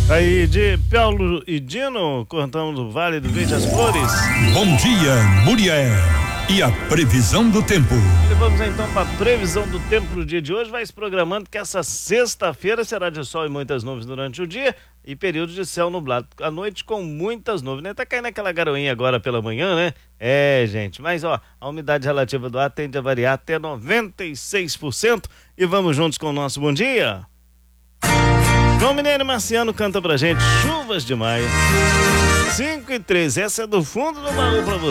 Aí de Paulo e Dino, cortamos do Vale do Verde as Flores. Bom dia, Muriel. E a previsão do tempo. E vamos então para a previsão do tempo pro dia de hoje. Vai se programando que essa sexta-feira será de sol e muitas nuvens durante o dia e período de céu nublado à noite com muitas nuvens, né? Tá caindo aquela garoinha agora pela manhã, né? Gente, mas ó, a umidade relativa do ar tende a variar até 96%. E vamos juntos com o nosso bom dia. João Mineiro e Marciano canta pra gente Chuvas de Maio. 5:03, essa é do fundo do baú pra você.